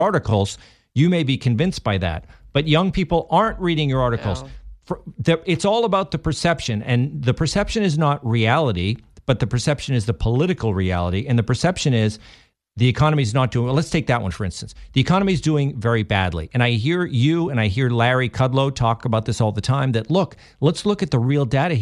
articles, you may be convinced by that. But young people aren't reading your articles. No. It's all about the perception, and the perception is not reality, but the perception is the political reality. And the perception is the economy is not doing well. Let's take that one, for instance. The economy is doing very badly. And I hear you and I hear Larry Kudlow talk about this all the time, that, look, let's look at the real data